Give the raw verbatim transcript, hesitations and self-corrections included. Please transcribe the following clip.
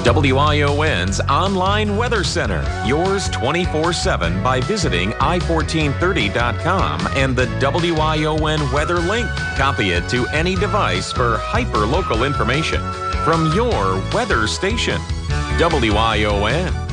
W I O N's online weather center, yours twenty-four seven by visiting i fourteen thirty dot com and the W I O N weather link. Copy it to any device for hyper-local information from your weather station. W I O N.